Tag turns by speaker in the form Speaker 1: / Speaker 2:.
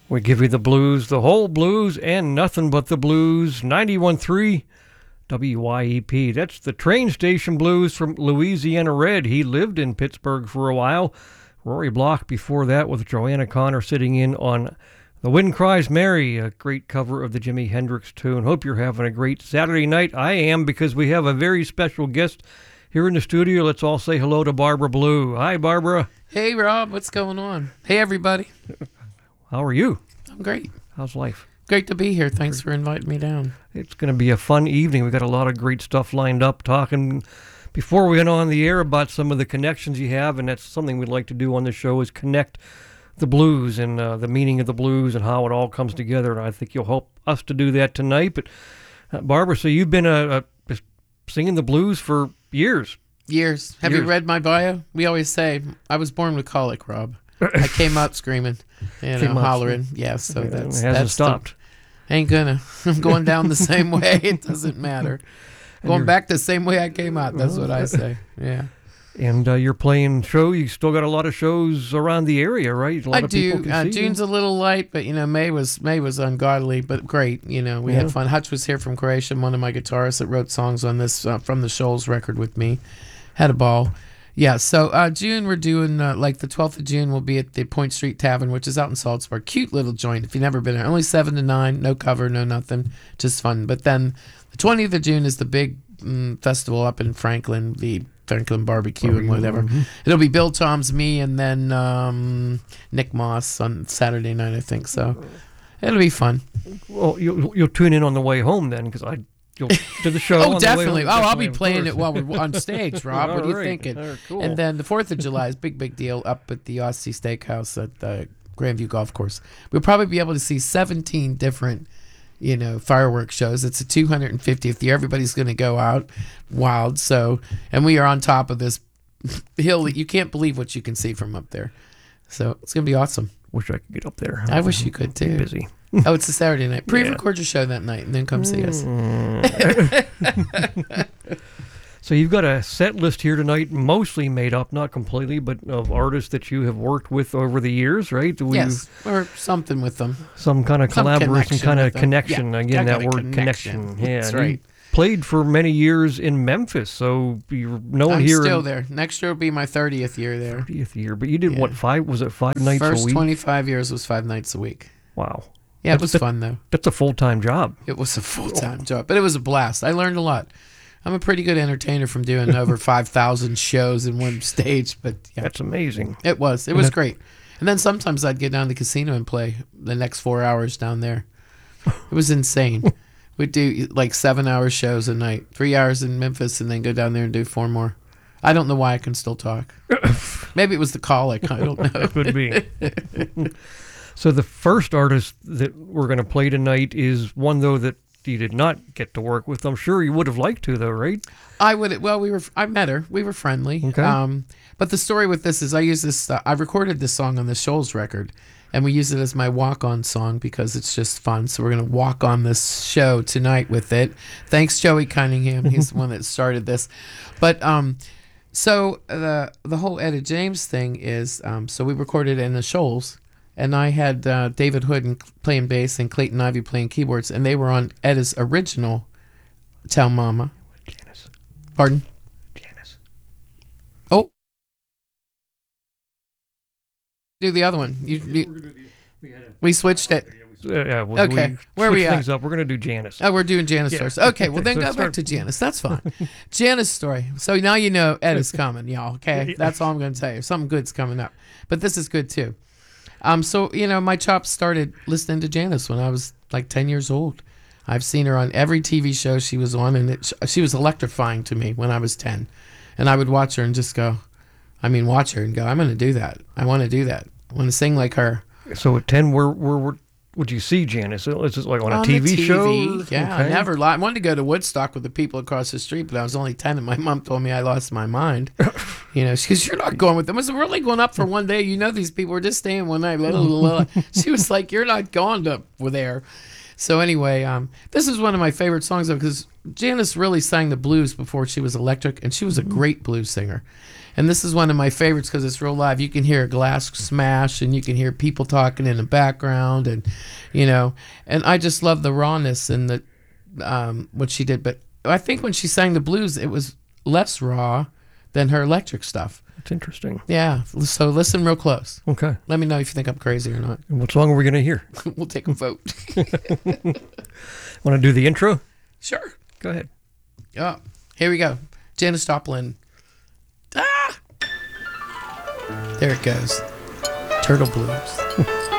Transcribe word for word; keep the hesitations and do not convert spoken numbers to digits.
Speaker 1: We give you the blues, the whole blues, and nothing but the blues. ninety-one point three W Y E P. That's the train station blues from Louisiana Red. He lived in Pittsburgh for a while. Rory Block before that with Joanna Connor sitting in on The Wind Cries Mary, a great cover of the Jimi Hendrix tune. Hope you're having a great Saturday night. I am, because we have a very special guest here in the studio. Let's all say hello to Barbara Blue. Hi, Barbara.
Speaker 2: Hey, Rob. What's going on? Hey, everybody.
Speaker 1: How are you?
Speaker 2: I'm great.
Speaker 1: How's life?
Speaker 2: Great to be here. Thanks for inviting me down.
Speaker 1: It's going to be a fun evening. We got a lot of great stuff lined up, talking before we went on the air about some of the connections you have, and that's something we'd like to do on the show, is connect the blues and uh, the meaning of the blues and how it all comes together. And I think you'll help us to do that tonight. But uh, Barbara, so you've been uh, uh, singing the blues for years.
Speaker 2: Years. Have
Speaker 1: years.
Speaker 2: you read my bio? We always say I was born with colic, Rob. I came out screaming, you know, hollering. Yeah, so
Speaker 1: yeah,
Speaker 2: that's
Speaker 1: it hasn't
Speaker 2: that's
Speaker 1: stopped.
Speaker 2: The, ain't gonna. I'm going down the same way. It doesn't matter. Going back the same way I came out. That's what I say. Yeah.
Speaker 1: And uh, you're playing show. You still got a lot of shows around the area, right? A lot
Speaker 2: I
Speaker 1: of people
Speaker 2: do.
Speaker 1: can
Speaker 2: Uh,
Speaker 1: see
Speaker 2: June's
Speaker 1: you.
Speaker 2: a little light, but you know, May was May was ungodly, but great. You know, we
Speaker 1: Yeah.
Speaker 2: had fun. Hutch was here from Croatia, one of my guitarists that wrote songs on this uh, from the Shoals record with me. Had a ball. Yeah. So uh, June, we're doing uh, like the twelfth of June. We'll be at the Point Street Tavern, which is out in Salzburg. Cute little joint. If you've never been there, only seven to nine, no cover, no nothing, just fun. But then the twentieth of June is the big mm, festival up in Franklin, the Franklin barbecue, barbecue and whatever. Mm-hmm. It'll be Bill Tom's, me, and then um, Nick Moss on Saturday night, I think. So it'll be fun.
Speaker 1: Well, you'll, you'll tune in on the way home then, because I you'll do the show.
Speaker 2: oh,
Speaker 1: on
Speaker 2: definitely.
Speaker 1: The way home,
Speaker 2: oh, I'll
Speaker 1: definitely,
Speaker 2: be playing it while we're on stage, Rob. What are you
Speaker 1: right.
Speaker 2: thinking?
Speaker 1: Right, cool.
Speaker 2: And then the fourth of July is big, big deal up at the Aussie Steakhouse at the Grandview Golf Course. We'll probably be able to see seventeen different, you know, fireworks shows. It's a two hundred fiftieth year. Everybody's going to go out wild. So, and we are on top of this hill that you can't believe what you can see from up there. So it's going to be awesome.
Speaker 1: Wish I could get up there.
Speaker 2: I wish you could too.
Speaker 1: I'm busy.
Speaker 2: Oh, it's a Saturday night. Pre-record yeah. your show that night and then come see us.
Speaker 1: So you've got a set list here tonight, mostly made up, not completely, but of artists that you have worked with over the years, right? We,
Speaker 2: yes, or something with them.
Speaker 1: Some kind of collaboration, some kind of connection.
Speaker 2: Yeah,
Speaker 1: Again, that word
Speaker 2: connection.
Speaker 1: connection. Yeah,
Speaker 2: that's right.
Speaker 1: Played for many years in Memphis, so you're known
Speaker 2: I'm
Speaker 1: here.
Speaker 2: I'm still
Speaker 1: in
Speaker 2: there. Next year will be my thirtieth year there.
Speaker 1: thirtieth year, but you did
Speaker 2: yeah.
Speaker 1: what, five, was it five nights
Speaker 2: First
Speaker 1: a week?
Speaker 2: twenty-five years was five nights a week.
Speaker 1: Wow.
Speaker 2: Yeah,
Speaker 1: that's,
Speaker 2: it was
Speaker 1: that,
Speaker 2: fun though.
Speaker 1: That's a full-time job.
Speaker 2: It was a full-time job, but it was a blast. I learned a lot. I'm a pretty good entertainer from doing over five thousand shows in one stage, but yeah.
Speaker 1: That's amazing.
Speaker 2: It was. It
Speaker 1: and
Speaker 2: was
Speaker 1: that,
Speaker 2: great. And then sometimes I'd get down to the casino and play the next four hours down there. It was insane. We'd do like seven-hour shows a night, three hours in Memphis, and then go down there and do four more. I don't know why I can still talk. Maybe it was the colic. I don't know.
Speaker 1: Could be. So the first artist that we're going to play tonight is one, though, that you did not get to work with. I'm sure you would have liked to, though, right?
Speaker 2: I would. Well, we were. I met her. We were friendly.
Speaker 1: Okay.
Speaker 2: Um, but the story with this is, I use this. Uh, I recorded this song on the Shoals record, and we use it as my walk-on song because it's just fun. So we're gonna walk on this show tonight with it. Thanks, Joey Cunningham. He's the one that started this. But um, so the the whole Etta James thing is, um, so we recorded it in the Shoals. And I had uh, David Hood playing bass and Clayton Ivey playing keyboards, and they were on Etta's original Tell Mama.
Speaker 1: Janice.
Speaker 2: Pardon?
Speaker 1: Janice.
Speaker 2: Oh. Do the other one. You, you, we switched it.
Speaker 1: Uh, yeah, well,
Speaker 2: okay.
Speaker 1: We
Speaker 2: Where are we at?
Speaker 1: things up. We're going to do Janice.
Speaker 2: Oh, we're doing Janice
Speaker 1: yeah.
Speaker 2: first. Okay, well, then
Speaker 1: so
Speaker 2: go
Speaker 1: start.
Speaker 2: back to Janice. That's fine. Janice story. So now you know Etta's coming, y'all, okay? That's all I'm going to tell you. Something good's coming up. But this is good, too. Um, so, you know, my chops started listening to Janice when I was like ten years old. I've seen her on every T V show she was on, and it, she was electrifying to me when I was ten. And I would watch her and just go, I mean, watch her and go, I'm going to do that. I want to do that. I want to sing like her.
Speaker 1: So at ten, where, where, where would you see Janice? Is it like on a
Speaker 2: on
Speaker 1: T V,
Speaker 2: T V
Speaker 1: show?
Speaker 2: Yeah,
Speaker 1: okay.
Speaker 2: I never li- I wanted to go to Woodstock with the people across the street, but I was only ten, and my mom told me I lost my mind. You know, she goes, "You're not going with them." I was really going up for one day. You know, these people were just staying one night. Blah, blah, blah, blah. She was like, "You're not going to there." So anyway, um, this is one of my favorite songs because Janice really sang the blues before she was electric, and she was a great blues singer. And this is one of my favorites because it's real live. You can hear a glass smash, and you can hear people talking in the background, and you know, and I just love the rawness and the um, what she did. But I think when she sang the blues, it was less raw than her electric stuff.
Speaker 1: That's interesting.
Speaker 2: Yeah. So listen real close.
Speaker 1: Okay.
Speaker 2: Let me know if you think I'm crazy or not.
Speaker 1: And what song are we going to hear?
Speaker 2: We'll take a vote.
Speaker 1: Want to do the intro?
Speaker 2: Sure.
Speaker 1: Go ahead.
Speaker 2: Oh, here we go. Janis Joplin. Ah! There it goes. Turtle Blues.